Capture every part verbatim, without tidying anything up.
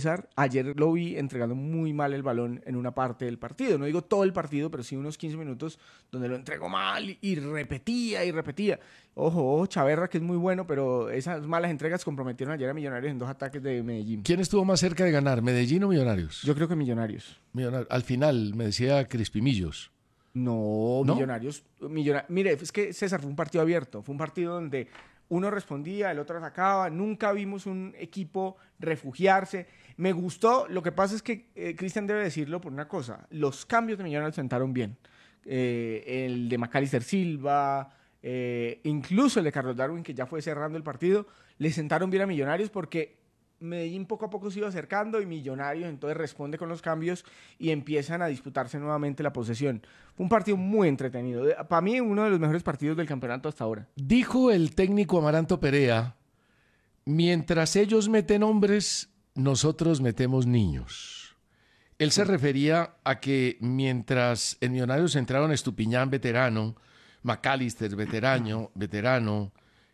César, ayer lo vi entregando muy mal el balón en una parte del partido. No digo todo el partido, pero sí unos quince minutos donde lo entregó mal y repetía y repetía. Ojo, ojo, Chaverra, que es muy bueno, pero esas malas entregas comprometieron ayer a Millonarios en dos ataques de Medellín. ¿Quién estuvo más cerca de ganar, Medellín o Millonarios? Yo creo que Millonarios. Millonarios. Al final, me decía Crispimillos. No, ¿No? Millonarios, Millonarios. Mire, es que César fue un partido abierto, fue un partido donde uno respondía, el otro atacaba, nunca vimos un equipo refugiarse. Me gustó, lo que pasa es que eh, Cristian debe decirlo por una cosa, los cambios de Millonarios sentaron bien. Eh, el de Macalister Silva, eh, incluso el de Carlos Darwin, que ya fue cerrando el partido, le sentaron bien a Millonarios porque Medellín poco a poco se iba acercando y Millonarios entonces responde con los cambios y empiezan a disputarse nuevamente la posesión. Fue un partido muy entretenido. Para mí, uno de los mejores partidos del campeonato hasta ahora. Dijo el técnico Amaranto Perea, mientras ellos meten hombres, nosotros metemos niños. Él se refería a que mientras en Millonarios entraron Estupiñán, veterano, Macalister, veterano, veterano,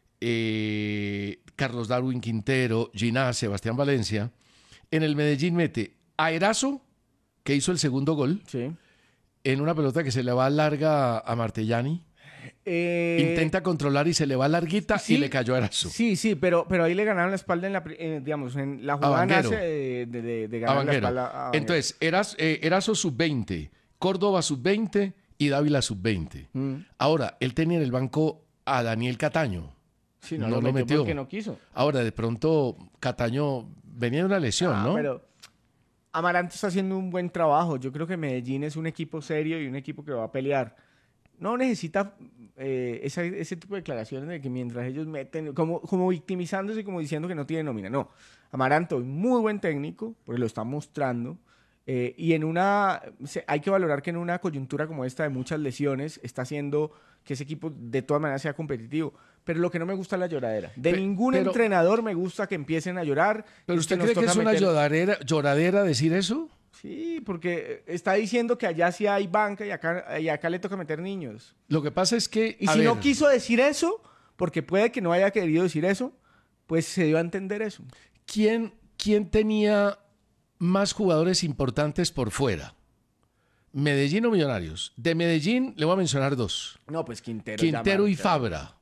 eh, Carlos Darwin Quintero, Ginás, Sebastián Valencia, en el Medellín mete a Erazo, que hizo el segundo gol, Sí. en una pelota que se le va larga a Martellani. Eh, Intenta controlar y se le va larguita sí, y le cayó a Erazo. Sí, sí, pero, pero ahí le ganaron la espalda en la, eh, digamos, en la jugada Banguero. nace de, de, de, de A ganar la Banguero. espalda a Banguero. Entonces, Eras, eh, Erazo sub veinte, Córdoba sub veinte y Dávila sub veinte. Mm. Ahora, él tenía en el banco a Daniel Cataño. Sí, no, no lo lo metió metió. porque no quiso. Ahora, de pronto, Cataño venía de una lesión, Ah, ¿no? pero Amaranto está haciendo un buen trabajo. Yo creo que Medellín es un equipo serio y un equipo que va a pelear. No necesita eh, esa- ese tipo de declaraciones de que mientras ellos meten, como, como victimizándose y como diciendo que no tiene nómina. No, Amaranto es muy buen técnico, porque lo está mostrando. eh, y en una, se- hay que valorar que en una coyuntura como esta de muchas lesiones, está haciendo que ese equipo de todas maneras sea competitivo. Pero lo que no me gusta es la lloradera. De Pe- ningún pero- entrenador me gusta que empiecen a llorar. ¿Pero Es usted nos cree que toca es una meter- lloradera, lloradera decir eso? Sí, porque está diciendo que allá sí hay banca y acá, y acá le toca meter niños. Lo que pasa es que... Y a si ver, no quiso decir eso, porque puede que no haya querido decir eso, pues se dio a entender eso. ¿quién, ¿quién tenía más jugadores importantes por fuera? ¿Medellín o Millonarios? De Medellín le voy a mencionar dos. No, pues Quintero. Quintero ya y marca, Fabra.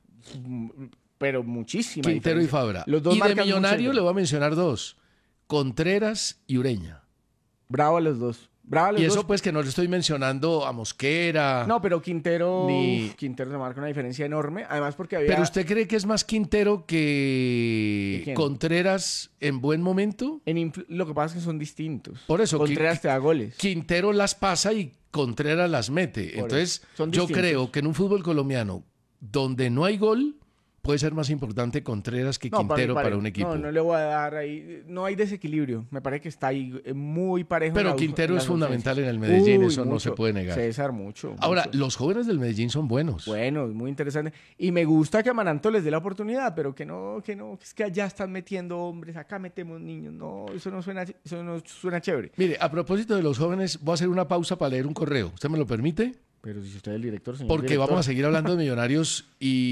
Pero muchísima Quintero y diferencia. Fabra. Los dos Y de marcan Millonarios mucho. le voy a mencionar dos. Contreras y Ureña. Bravo a los dos. Bravo a los Y eso dos. pues que no le estoy mencionando a Mosquera. No, pero Quintero, Ni- Quintero se marca una diferencia enorme. Además porque había... ¿Pero usted cree que es más Quintero ¿Que que quién? Contreras en buen momento? en influ- Lo que pasa es que son distintos. Por eso, Contreras Qui- te da goles. Quintero las pasa y Contreras las mete. Por Entonces, eso. Son yo distintos. creo que en un fútbol colombiano donde no hay gol, puede ser más importante Contreras que No, para mí Quintero para, pare- un equipo. No, no le voy a dar ahí. No hay desequilibrio. Me parece que está ahí eh, muy parejo. en Pero la- Quintero en es las fundamental ausencias. en el Medellín, Uy, eso no mucho. se puede negar. César, mucho. Ahora, mucho. los jóvenes del Medellín son buenos. Bueno, muy interesante. Y me gusta que Amaranto les dé la oportunidad, pero que no, que no, que es que allá están metiendo hombres, acá metemos niños. No, eso no suena, eso no suena chévere. Mire, a propósito de los jóvenes, voy a hacer una pausa para leer un correo. ¿Usted me lo permite? Pero si usted es el director, señor Porque director. vamos a seguir hablando de Millonarios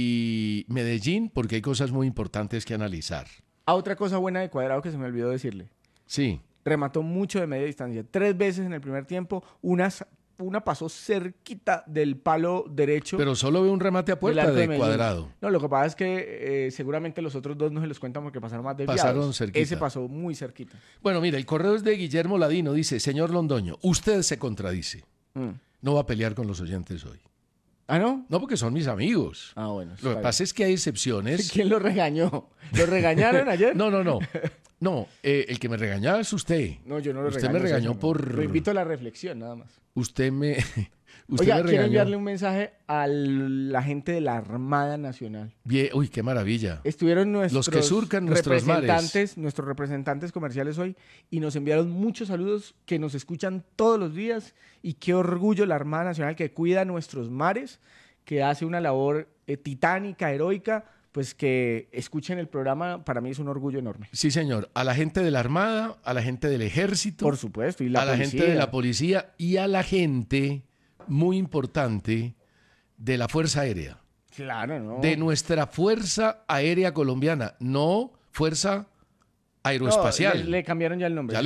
y Medellín, porque hay cosas muy importantes que analizar. Ah, otra cosa buena de Cuadrado que se me olvidó decirle. Sí. Remató mucho de media distancia. Tres veces en el primer tiempo. Una, una pasó cerquita del palo derecho. Pero solo veo un remate a del puerta arco de Medellín. Cuadrado. No, lo que pasa es que eh, seguramente los otros dos no se los cuentan porque pasaron más desviados. Pasaron cerquita. Ese pasó muy cerquita. Bueno, mira, el correo es de Guillermo Ladino. Dice, señor Londoño, usted se contradice. Mm. No va a pelear con los oyentes hoy. ¿Ah, no? No, porque son mis amigos. Ah, bueno. Lo que pasa es que hay excepciones. ¿Quién lo regañó? ¿Lo regañaron ayer? No, no, no. No, eh, el que me regañaba es usted. No, yo no lo Usted regaño. me regañó César, por- Lo invito a la reflexión, nada más. Usted me... Usted Oiga, me quiero regañó. enviarle un mensaje a la gente de la Armada Nacional. Bien, uy, qué maravilla. Estuvieron nuestros Los que surcan nuestros mares. representantes, nuestros representantes comerciales hoy y nos enviaron muchos saludos que nos escuchan todos los días y qué orgullo la Armada Nacional que cuida nuestros mares, que hace una labor eh, titánica, heroica, pues que escuchen el programa, para mí es un orgullo enorme. Sí, señor. A la gente de la Armada, a la gente del Ejército, Por supuesto, y la a la policía. gente de la policía y a la gente, muy importante, de la Fuerza Aérea. Claro, ¿no? De nuestra Fuerza Aérea Colombiana, no Fuerza No, Aeroespacial. le, le cambiaron ya el nombre. Ya